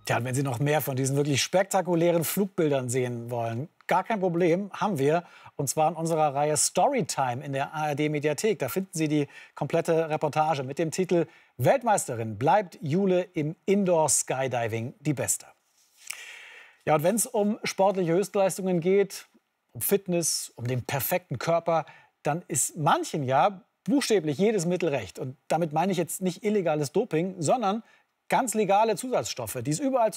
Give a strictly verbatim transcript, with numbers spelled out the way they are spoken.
Tja, und wenn Sie noch mehr von diesen wirklich spektakulären Flugbildern sehen wollen, gar kein Problem, haben wir. Und zwar in unserer Reihe Storytime in der A R D-Mediathek. Da finden Sie die komplette Reportage mit dem Titel Weltmeisterin bleibt Jule im Indoor-Skydiving die Beste. Ja, und wenn es um sportliche Höchstleistungen geht, um Fitness, um den perfekten Körper, dann ist manchen ja buchstäblich jedes Mittel recht. Und damit meine ich jetzt nicht illegales Doping, sondern ganz legale Zusatzstoffe, die es überall zu